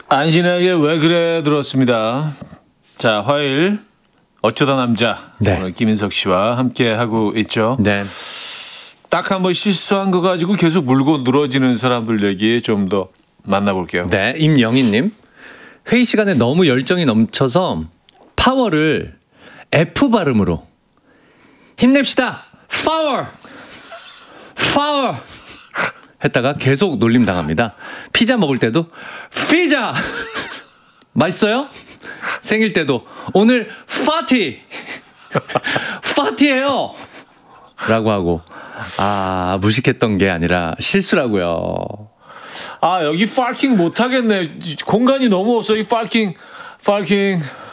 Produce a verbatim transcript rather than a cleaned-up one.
안신에게 왜 그래 들었습니다. 자, 화요일 어쩌다 남자. 네. 오늘 김인석 씨와 함께 하고 있죠. 네. 딱 한 번 실수한 거 가지고 계속 물고 늘어지는 사람들 얘기 좀 더 만나볼게요. 네, 임영희님. 회의 시간에 너무 열정이 넘쳐서 파워를 F 발음으로 힘냅시다. 파워! 파워! 했다가 계속 놀림 당합니다. 피자 먹을 때도 피자! 맛있어요? 생일 때도 오늘 파티! 파티예요! 라고 하고 아 무식했던 게 아니라 실수라고요. 아 여기 파킹 못하겠네. 공간이 너무 없어. 이 파킹 파킹